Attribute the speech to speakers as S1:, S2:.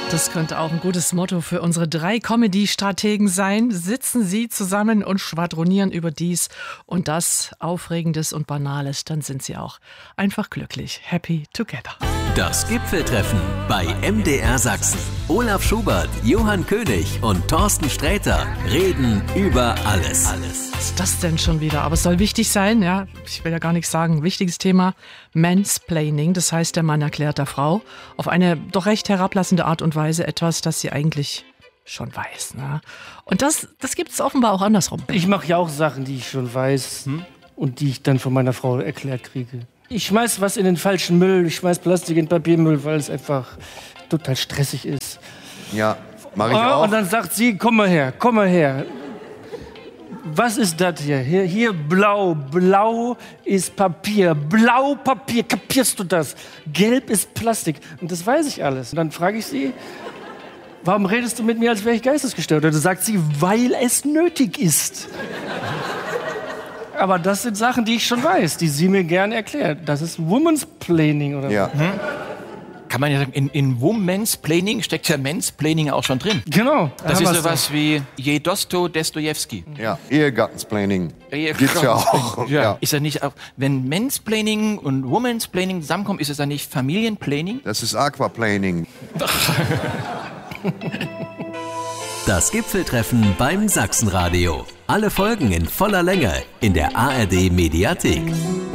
S1: Das könnte auch ein gutes Motto für unsere 3 Comedy-Strategen sein. Sitzen Sie zusammen und schwadronieren über dies und das, Aufregendes und Banales, dann sind Sie auch einfach glücklich. Happy together.
S2: Das Gipfeltreffen bei MDR Sachsen. Olaf Schubert, Johann König und Thorsten Sträter reden über alles.
S1: Was ist das denn schon wieder? Aber es soll wichtig sein, ja. Ich will ja gar nichts sagen. Wichtiges Thema, Mansplaining. Das heißt, der Mann erklärt der Frau auf eine doch recht herablassende Art und Weise etwas, das sie eigentlich schon weiß. Ne? Und das gibt es offenbar auch andersrum.
S3: Ich mache ja auch Sachen, die ich schon weiß und die ich dann von meiner Frau erklärt kriege. Ich schmeiß was in den falschen Müll, ich schmeiß Plastik in Papiermüll, weil es einfach total stressig ist.
S4: Ja, mache ich auch.
S3: Und dann sagt sie, komm mal her. Was ist das hier? Hier blau. Blau ist Papier. Blau Papier, kapierst du das? Gelb ist Plastik. Und das weiß ich alles. Und dann frage ich sie, warum redest du mit mir, als wäre ich geistesgestört? Und dann sagt sie, weil es nötig ist. Aber das sind Sachen, die ich schon weiß, die sie mir gerne erklärt. Das ist Womansplaining oder
S4: Ja.
S3: so.
S5: Kann man ja sagen, in Womansplaining steckt ja Mansplaining auch schon drin.
S3: Genau.
S5: Das
S3: haben
S5: ist
S3: wir's
S5: sowas wie je Dostojewski.
S4: Ja, Ehegattensplaining. Gibt's ja auch. Ja.
S5: Ist ja nicht auch, wenn Mansplaining und Womansplaining zusammenkommen, ist es dann nicht Familienplaining?
S4: Das ist Aquaplaning.
S2: Das Gipfeltreffen beim Sachsenradio. Alle Folgen in voller Länge in der ARD Mediathek.